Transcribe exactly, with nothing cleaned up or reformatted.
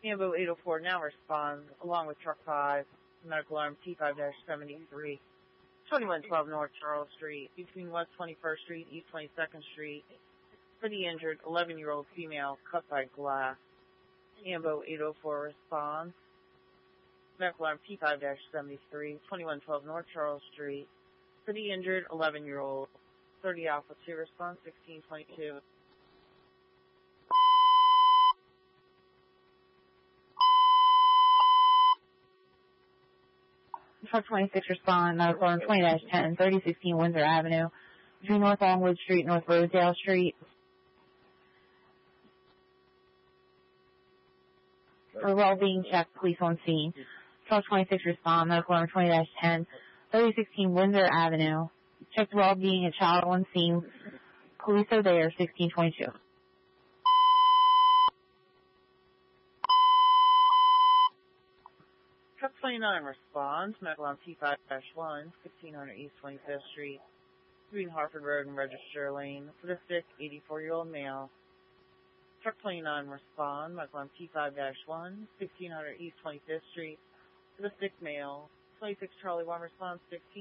Ambo eight oh four now responds, along with Truck five, medical arm T five seventy-three, twenty-one twelve North Charles Street, between West twenty-first Street and East twenty-second Street, for the injured eleven-year-old female cut by glass. Ambo eight oh four responds, medical arm T five seventy-three, twenty-one twelve North Charles Street, for the injured eleven-year-old. thirty Alpha two response, sixteen twenty-two. Truck twenty-six respond, medical arm twenty ten, thirty sixteen Windsor Avenue, between North Longwood Street and North Rosedale Street. For well-being check, police on scene. Truck twenty-six respond, medical arm twenty ten, thirty sixteen Windsor Avenue. Checked well-being, a child on scene. Police are there, sixteen twenty-two. Truck twenty-nine responds, medical arm T five one, fifteen hundred East twenty-fifth Street, between Harford Road and Register Lane, for the sick eighty-four-year-old male. Truck twenty-nine respond, medical arm T five one, fifteen hundred East twenty-fifth Street, for the sick male. twenty-six Charlie one responds, sixteen.